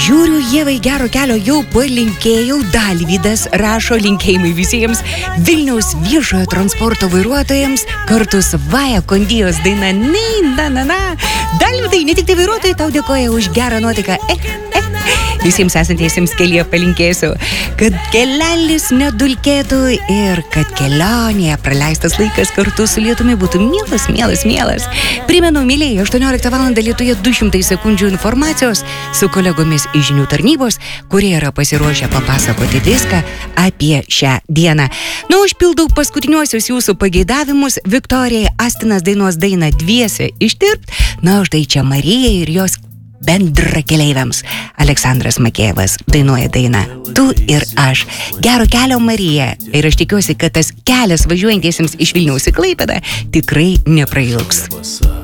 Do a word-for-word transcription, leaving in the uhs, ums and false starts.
Žiūriu, Ievai gero kelio jau palinkėjau, Dalvydas rašo linkėjimai visiems Vilniaus viešojo transporto vairuotojams kartu su Vaja Kondijos daina Nei, na, na, na. Dalvydai, ne tik tai vairuotojai tau dėkoja už gerą nuotaiką. Eh, eh. Visiems esantiesiems kelyje palinkėsiu, kad kelelis nedulkėtų ir kad kelionėje praleistas laikas kartu su lietumi būtų mielas, mielas, mielas. Primenu, mylėjai, aštuonioliktą valandą Lietuje du šimtai sekundžių informacijos su kolegomis iš žinių tarnybos, kurie yra pasiruošę papasakoti viską apie šią dieną. Na, užpildau paskutiniuosius jūsų pageidavimus. Viktorija Astinas dainuos dainą Dviese ištirpt. Na, štai čia Marija ir jos bendrakeleiviams. Aleksandras Makėjevas dainuoja dainą Tu ir aš. Gero kelio, Marija. Ir aš tikiuosi, kad tas kelias važiuojantiesiems iš Vilniaus į Klaipėdą tikrai neprailgs.